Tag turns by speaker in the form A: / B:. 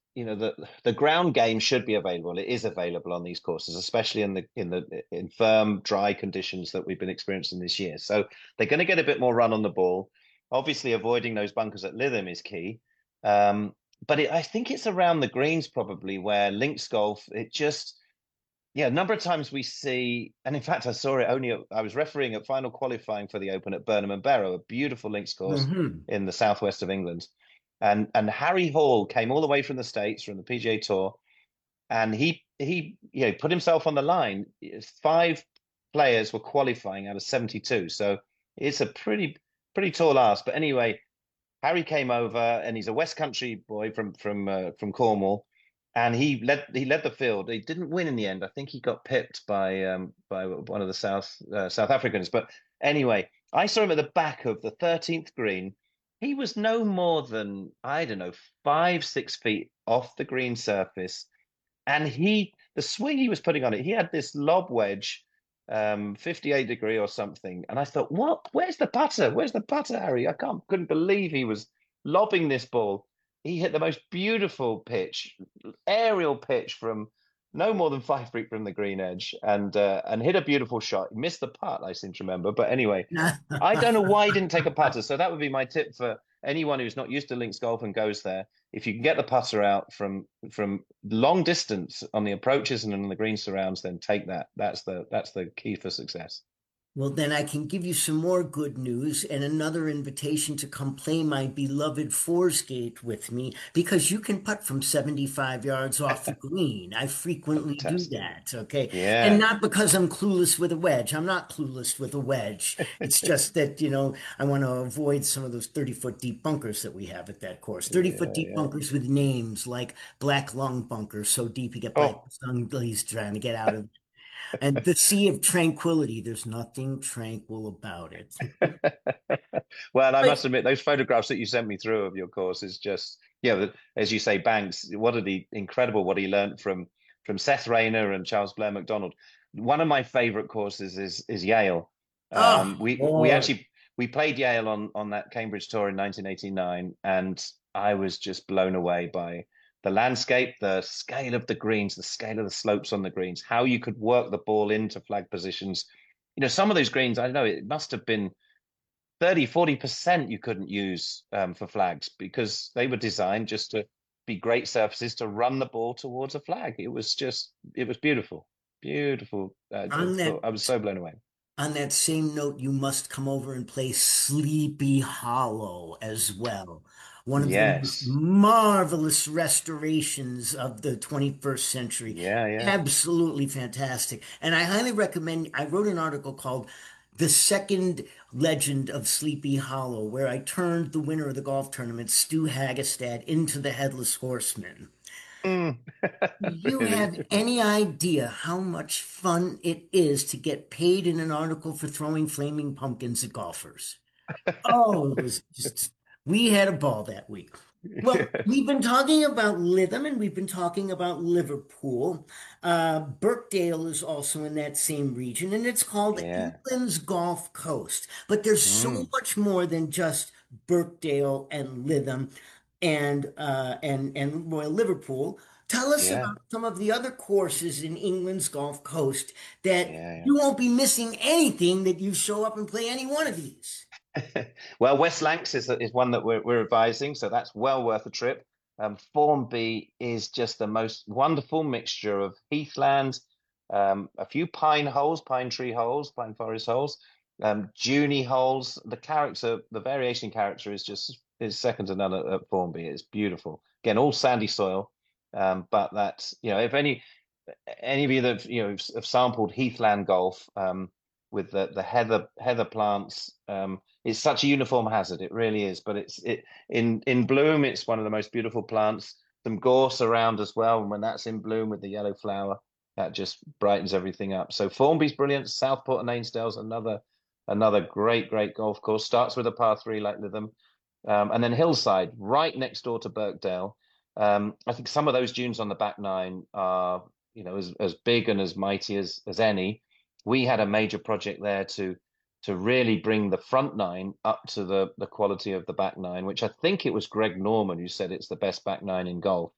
A: the ground game should be available. It is available on these courses, especially in firm, dry conditions that we've been experiencing this year. So they're going to get a bit more run on the ball. Obviously, avoiding those bunkers at Lytham is key. But I think it's around the greens probably where links golf, it just, yeah, a number of times we see, and in fact, I saw it I was refereeing at final qualifying for the Open at Burnham and Barrow, a beautiful links course
B: Hmm.
A: in the southwest of England. And Harry Hall came all the way from the States, from the PGA Tour, and he put himself on the line. Five players were qualifying out of 72, so it's a pretty tall ask. But anyway, Harry came over, and he's a West Country boy from Cornwall, and he led the field. He didn't win in the end. I think he got pipped by one of the South Africans. But anyway, I saw him at the back of the 13th green. He was no more than, I don't know, 5, 6 feet off the green surface, and the swing he was putting on it, he had this lob wedge, 58 degree or something. And I thought, what? Where's the putter? Where's the putter, Harry? Couldn't believe he was lobbing this ball. He hit the most beautiful pitch, aerial pitch from no more than 5 feet from the green edge, and hit a beautiful shot. He missed the putt, I seem to remember. But anyway, I don't know why he didn't take a putter. So that would be my tip for anyone who's not used to links golf and goes there. If you can get the putter out from long distance on the approaches and on the green surrounds, then take that. That's the key for success.
B: Well, then I can give you some more good news and another invitation to come play my beloved Forsgate with me because you can putt from 75 yards off the green. I frequently do
A: Fantastic.
B: that, okay? And
A: Yeah.
B: not because I'm clueless with a wedge. I'm not clueless with a wedge. It's just that, I want to avoid some of those 30-foot deep bunkers that we have at that course. 30-foot
A: Yeah,
B: deep
A: yeah.
B: bunkers with names like Black Lung Bunker, so deep you get black
A: Oh,
B: lung leads trying to get out of and the Sea of Tranquility, there's nothing tranquil about it.
A: well, I must
B: But
A: admit, those photographs that you sent me through of your course is just, as you say, Banks. What are the incredible what he learned from Seth Rayner and Charles Blair McDonald. One of my favorite courses is Yale.
B: oh,
A: We
B: boy.
A: actually we played Yale on that Cambridge tour in 1989, and I was just blown away by the landscape, the scale of the greens, the scale of the slopes on the greens, how you could work the ball into flag positions. Some of those greens, I don't know, it must have been 30, 40% you couldn't use for flags because they were designed just to be great surfaces to run the ball towards a flag. It was beautiful, beautiful.
B: On that
A: I was so blown away.
B: on that same note, you must come over and play Sleepy Hollow as well. One of the most
A: Yes.
B: marvelous restorations of the 21st century.
A: Yeah, yeah.
B: Absolutely fantastic. And I highly recommend, I wrote an article called The Second Legend of Sleepy Hollow, where I turned the winner of the golf tournament, Stu Hagestad, into the Headless Horseman.
A: Mm.
B: Do you
A: Really?
B: have any idea how much fun it is to get paid in an article for throwing flaming pumpkins at golfers? Oh, it was just, we had a ball that week. Well, we've been talking about Lytham and we've been talking about Liverpool. Birkdale is also in that same region, and it's called
A: Yeah.
B: England's Gulf Coast. But there's so
A: Mm.
B: much more than just Birkdale and Lytham and Royal Liverpool. Tell us
A: Yeah.
B: about some of the other courses in England's Gulf Coast that
A: Yeah, yeah.
B: you won't be missing anything that you show up and play any one of these.
A: Well, West Lancs is one that we're advising, so that's well worth a trip. Formby is just the most wonderful mixture of heathland, a few pine holes, pine tree holes, pine forest holes, duney holes. The variation in character is second to none at Formby. It's beautiful. Again, all sandy soil, but that's if any of you that have sampled heathland golf, with the heather plants. It's such a uniform hazard. It really is. But in bloom. It's one of the most beautiful plants. Some gorse around as well, and when that's in bloom with the yellow flower, that just brightens everything up. So Formby's brilliant. Southport and Ainsdale's another great golf course. Starts with a par 3 like Lytham, and then Hillside right next door to Birkdale. I think some of those dunes on the back nine are as big and as mighty as any. We had a major project there to really bring the front nine up to the quality of the back nine, which I think it was Greg Norman who said it's the best back nine in golf.